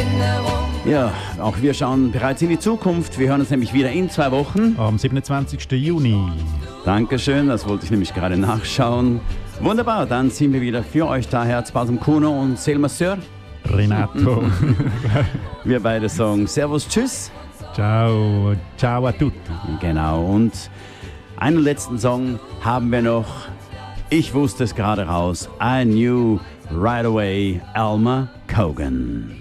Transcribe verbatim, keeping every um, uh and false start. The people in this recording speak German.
Ja, auch wir schauen bereits in die Zukunft. Wir hören uns nämlich wieder in zwei Wochen. Am siebenundzwanzigsten Juni. Dankeschön, das wollte ich nämlich gerade nachschauen. Wunderbar, dann sind wir wieder für euch da, Herz Basum Kuno und Selma Sör. Renato. Wir beide sagen Servus, Tschüss. Ciao, ciao a tutti. Genau, und einen letzten Song haben wir noch. Ich wusste es gerade raus. I knew right away, Alma Cogan.